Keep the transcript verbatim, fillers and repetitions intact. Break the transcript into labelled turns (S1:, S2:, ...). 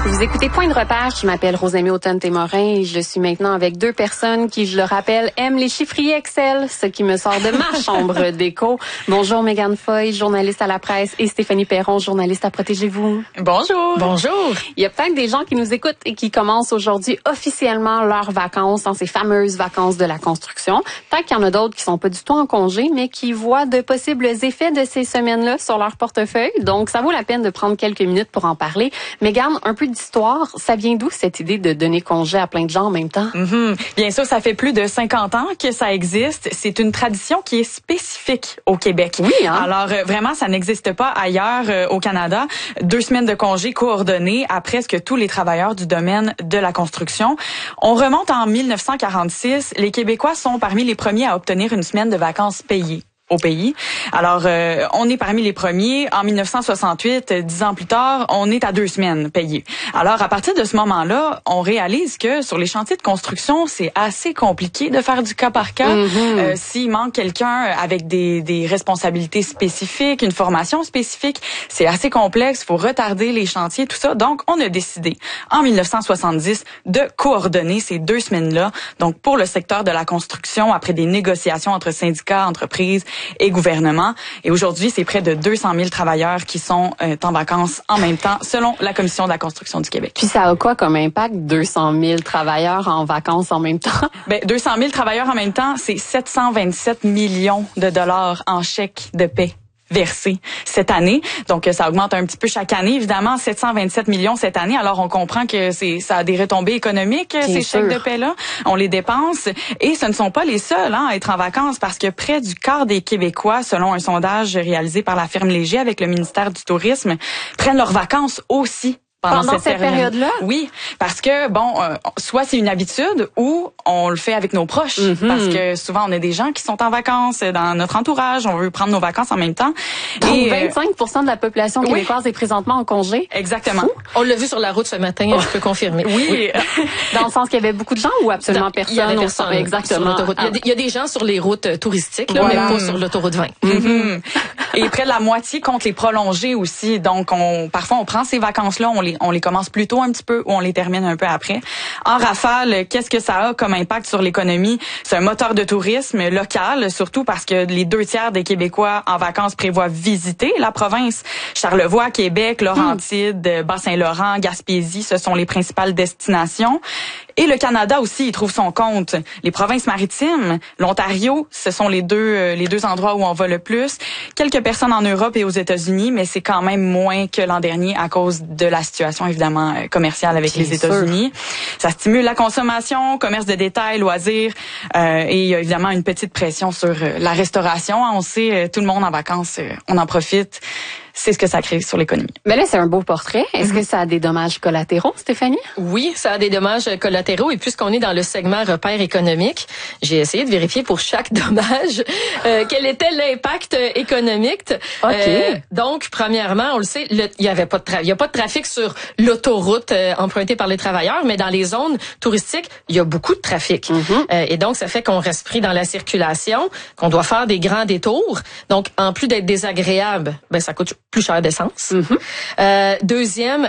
S1: Vous écoutez Point de repère, je m'appelle Rosemée Automne-Témorin et je suis maintenant avec deux personnes qui, je le rappelle, aiment les chiffriers Excel, ce qui me sort de ma chambre d'écho. Bonjour Mégane Foy, journaliste à la presse, et Stéphanie Perron, journaliste à Protégez-vous.
S2: Bonjour.
S1: Bonjour. Il y a peut-être des gens qui nous écoutent et qui commencent aujourd'hui officiellement leurs vacances dans ces fameuses vacances de la construction. Peut-être qu'il y en a d'autres qui sont pas du tout en congé, mais qui voient de possibles effets de ces semaines-là sur leur portefeuille. Donc, ça vaut la peine de prendre quelques minutes pour en parler. Mégane, un peu d'histoire, ça vient d'où cette idée de donner congé à plein de gens en même temps?
S2: Mm-hmm. Bien sûr, ça fait plus de cinquante ans que ça existe. C'est une tradition qui est spécifique au Québec.
S1: Oui, hein?
S2: Alors, euh, vraiment, ça n'existe pas ailleurs euh, au Canada. Deux semaines de congé coordonnées à presque tous les travailleurs du domaine de la construction. On remonte en mille neuf cent quarante-six. Les Québécois sont parmi les premiers à obtenir une semaine de vacances payée au pays. Alors, euh, on est parmi les premiers. En mille neuf cent soixante-huit, dix ans plus tard, on est à deux semaines payées. Alors, à partir de ce moment-là, on réalise que sur les chantiers de construction, c'est assez compliqué de faire du cas par cas. Mm-hmm. Euh, s'il manque quelqu'un avec des, des responsabilités spécifiques, une formation spécifique, c'est assez complexe. Il faut retarder les chantiers, tout ça. Donc, on a décidé, en mille neuf cent soixante-dix, de coordonner ces deux semaines-là. Donc, pour le secteur de la construction, après des négociations entre syndicats, entreprises et gouvernement. Et aujourd'hui, c'est près de deux cent mille travailleurs qui sont euh, en vacances en même temps, selon la Commission de la construction du Québec.
S1: Puis ça a quoi comme impact, deux cent mille travailleurs en vacances en même temps?
S2: Ben, deux cent mille travailleurs en même temps, c'est sept cent vingt-sept millions de dollars en chèques de paie versés cette année. Donc, ça augmente un petit peu chaque année. Évidemment, sept cent vingt-sept millions cette année. Alors, on comprend que c'est ça a des retombées économiques,
S1: Bien
S2: ces
S1: sûr.
S2: chèques de paie-là. On les dépense. Et ce ne sont pas les seuls hein, à être en vacances parce que près du quart des Québécois, selon un sondage réalisé par la firme Léger avec le ministère du Tourisme, prennent leurs vacances aussi. Pendant,
S1: Pendant
S2: cette,
S1: cette période-là?
S2: Oui, parce que, bon, euh, soit c'est une habitude ou on le fait avec nos proches. Mm-hmm. Parce que souvent, on a des gens qui sont en vacances dans notre entourage. On veut prendre nos vacances en même temps.
S1: Donc,
S2: et
S1: vingt-cinq pour cent de la population québécoise oui. est présentement en congé.
S2: Exactement.
S3: Fou. On l'a vu sur la route ce matin, oh. je peux confirmer.
S2: Oui. oui.
S1: Dans le sens qu'il y avait beaucoup de gens ou absolument
S3: Dans,
S1: personne?
S3: Il y avait personne.
S1: Exactement.
S3: Sur il, y a des, il y a des gens sur les routes touristiques, là, voilà. mais pas sur l'autoroute vingt.
S2: Mm-hmm. Et près de la moitié compte les prolonger aussi. Donc, on, parfois, on prend ces vacances-là, on les, on les commence plus tôt un petit peu ou on les termine un peu après. En rafale, qu'est-ce que ça a comme impact sur l'économie? C'est un moteur de tourisme local, surtout parce que les deux tiers des Québécois en vacances prévoient visiter la province. Charlevoix, Québec, Laurentides, mmh. Bas-Saint-Laurent, Gaspésie, ce sont les principales destinations. Et le Canada aussi, il trouve son compte. Les provinces maritimes, l'Ontario, ce sont les deux les deux endroits où on va le plus. Quelques personnes en Europe et aux États-Unis, mais c'est quand même moins que l'an dernier à cause de la situation évidemment commerciale avec Bien les États-Unis. Ça stimule la consommation, commerce de détail, loisirs, euh, et il y a évidemment une petite pression sur la restauration. On sait, tout le monde en vacances, on en profite. C'est ce que ça crée sur l'économie.
S1: Mais là, c'est un beau portrait. Est-ce mm-hmm. que ça a des dommages collatéraux, Stéphanie?
S3: Oui, ça a des dommages collatéraux. Et puisqu'on est dans le segment repère économique, j'ai essayé de vérifier pour chaque dommage euh, quel était l'impact économique.
S1: OK.
S3: Euh, donc, premièrement, on le sait, le, il y avait pas de tra- il y a pas de trafic sur l'autoroute euh, empruntée par les travailleurs, mais dans les zones touristiques, il y a beaucoup de trafic. Mm-hmm. Euh, et donc, ça fait qu'on reste pris dans la circulation, qu'on doit faire des grands détours. Donc, en plus d'être désagréable, ben ça coûte plus cher d'essence. Mm-hmm. Euh, deuxième,